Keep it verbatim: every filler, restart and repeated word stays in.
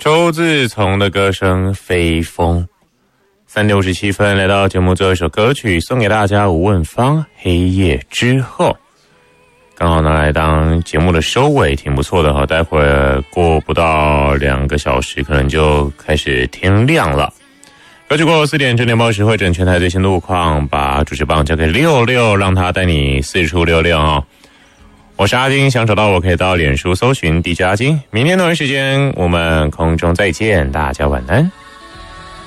周自从的歌声《飞风》。三点五十七分来到节目最后一首歌曲，送给大家吴汶芳《黑夜之后》，刚好拿来当节目的收尾，挺不错的哈。待会儿过不到两个小时，可能就开始天亮了。歌曲过后四点，整点报时会整全台最新路况，把主持棒交给六六，让他带你四处溜溜哦。我是阿金，想找到我可以到脸书搜寻 D J 阿金。明天同一时间我们空中再见，大家晚安。